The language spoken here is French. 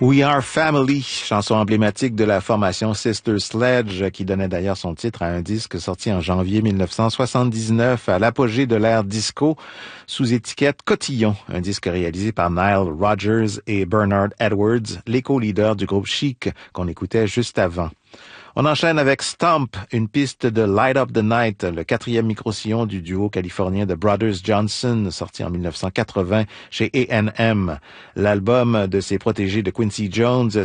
We Are Family, chanson emblématique de la formation Sister Sledge, qui donnait d'ailleurs son titre à un disque sorti en janvier 1979 à l'apogée de l'ère disco sous étiquette Cotillon, un disque réalisé par Nile Rodgers et Bernard Edwards, les co-leaders du groupe Chic qu'on écoutait juste avant. On enchaîne avec Stomp, une piste de Light Up the Night, le quatrième micro-sillon du duo californien The Brothers Johnson, sorti en 1980 chez A&M. L'album de ses protégés de Quincy Jones